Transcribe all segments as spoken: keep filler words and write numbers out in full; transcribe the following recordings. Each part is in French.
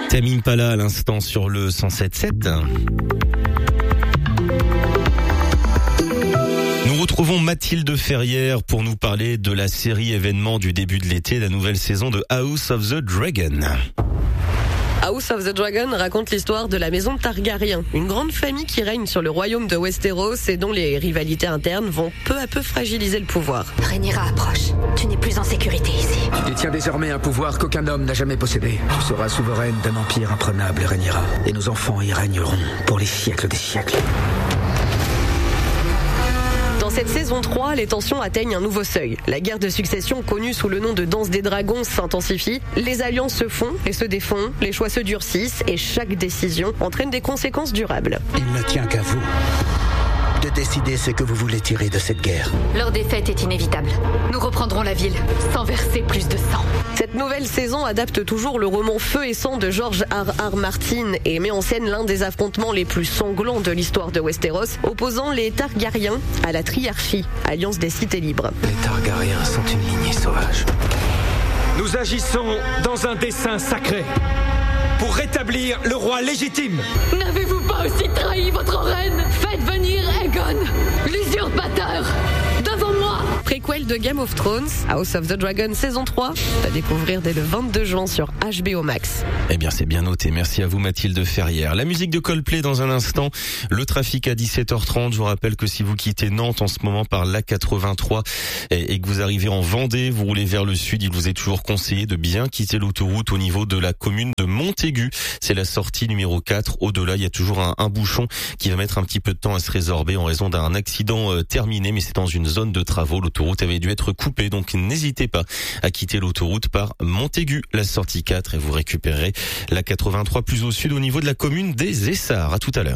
Tame Impala à l'instant sur le cent sept sept. Nous retrouvons Mathilde Ferrière pour nous parler de la série événement du début de l'été, la nouvelle saison de House of the Dragon. House of the Dragon raconte l'histoire de la maison Targaryen, une grande famille qui règne sur le royaume de Westeros et dont les rivalités internes vont peu à peu fragiliser le pouvoir. Rhaenyra approche. Tu n'es plus en sécurité ici. Tu détiens désormais un pouvoir qu'aucun homme n'a jamais possédé. Tu seras souveraine d'un empire imprenable, Rhaenyra. Et nos enfants y régneront pour les siècles des siècles. Dans cette saison trois, les tensions atteignent un nouveau seuil. La guerre de succession, connue sous le nom de danse des dragons, s'intensifie. Les alliances se font et se défont, les choix se durcissent et chaque décision entraîne des conséquences durables. Il ne tient qu'à vous de décider ce que vous voulez tirer de cette guerre. Leur défaite est inévitable. Nous reprendrons la ville sans verser plus de sang. Cette nouvelle saison adapte toujours le roman Feu et Sang de George R R. Martin et met en scène l'un des affrontements les plus sanglants de l'histoire de Westeros, opposant les Targaryens à la Triarchie, alliance des cités libres. Les Targaryens sont une lignée sauvage. Nous agissons dans un dessein sacré pour rétablir le roi légitime. N'avez-vous pas aussi trahi votre reine? Faites venir Aegon, l'usurpateur, devant moi. Préquel de Game of Thrones, House of the Dragon saison trois, à découvrir dès le vingt-deux juin sur H B O Max. Eh bien, c'est bien noté. Merci à vous, Mathilde Ferrière. La musique de Coldplay dans un instant. Le trafic à dix-sept heures trente. Je vous rappelle que si vous quittez Nantes en ce moment par l'A quatre-vingt-trois et que vous arrivez en Vendée, vous roulez vers le sud, il vous est toujours conseillé de bien quitter l'autoroute au niveau de la commune de Montaigu. C'est la sortie numéro quatre. Au-delà, il y a toujours un, un bouchon qui va mettre un petit peu de temps à se résorber en raison d'un accident euh, terminé, mais c'est dans une zone de travaux. L'autoroute avait dû être coupée, donc n'hésitez pas à quitter l'autoroute par Montaigu, la sortie quatre, et vous récupérerez la quatre-vingt-trois plus au sud au niveau de la commune des Essarts. À tout à l'heure.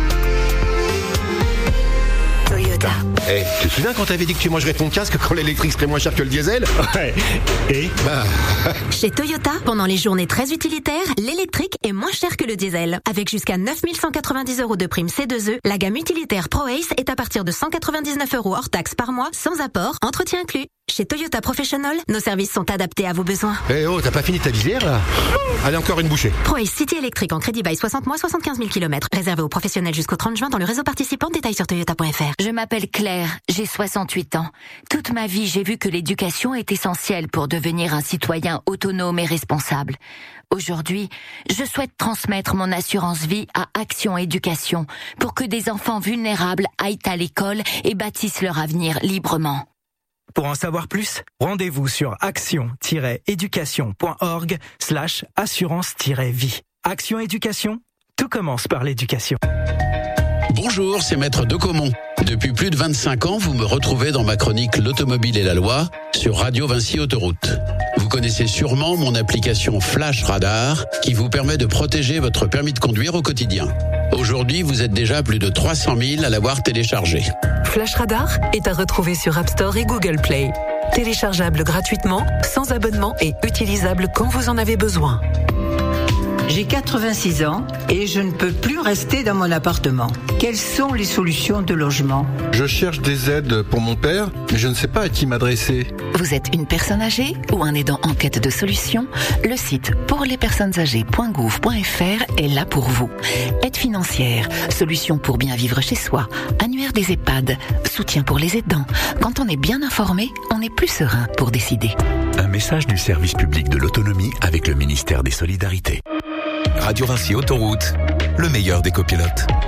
Toyota. Eh, hey, tu te souviens quand t'avais dit que tu mangerais ton casque quand l'électrique serait moins cher que le diesel? Ouais. Et bah... Chez Toyota, pendant les journées très utilitaires, l'électrique est moins cher que le diesel. Avec jusqu'à neuf mille cent quatre-vingt-dix euros de prime C deux E, la gamme utilitaire ProAce est à partir de cent quatre-vingt-dix-neuf euros hors taxe par mois, sans apport, entretien inclus. Chez Toyota Professional, nos services sont adaptés à vos besoins. Eh hey oh, t'as pas fini ta visière là? Allez, encore une bouchée. ProAce City électrique en crédit bail soixante mois, soixante-quinze mille kilomètres. Réservé aux professionnels jusqu'au trente juin dans le réseau participant. Détails sur toyota point f r. Je m'appelle Claire, j'ai soixante-huit ans. Toute ma vie, j'ai vu que l'éducation est essentielle pour devenir un citoyen autonome et responsable. Aujourd'hui, je souhaite transmettre mon assurance vie à Action Éducation pour que des enfants vulnérables aillent à l'école et bâtissent leur avenir librement. Pour en savoir plus, rendez-vous sur action-éducation.org slash assurance-vie. Action Éducation, tout commence par l'éducation. Bonjour, c'est Maître Decomont. Depuis plus de vingt-cinq ans, vous me retrouvez dans ma chronique L'automobile et la loi sur Radio Vinci Autoroute. Vous connaissez sûrement mon application Flash Radar qui vous permet de protéger votre permis de conduire au quotidien. Aujourd'hui, vous êtes déjà plus de trois cent mille à l'avoir téléchargé. Flash Radar est à retrouver sur App Store et Google Play. Téléchargeable gratuitement, sans abonnement et utilisable quand vous en avez besoin. J'ai quatre-vingt-six ans et je ne peux plus rester dans mon appartement. Quelles sont les solutions de logement? Je cherche des aides pour mon père, mais je ne sais pas à qui m'adresser. Vous êtes une personne âgée ou un aidant en quête de solutions? Le site pour les personnes âgées point gouv point f r est là pour vous. Aide financière, solutions pour bien vivre chez soi, annuaire des EHPAD, soutien pour les aidants. Quand on est bien informé, on est plus serein pour décider. Un message du service public de l'autonomie avec le ministère des Solidarités. Radio Vinci Autoroute, le meilleur des copilotes.